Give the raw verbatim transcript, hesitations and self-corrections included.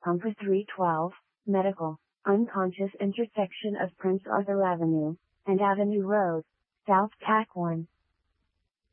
Number three twelve, Medical, unconscious intersection of Prince Arthur Avenue and Avenue Road, South Tack one.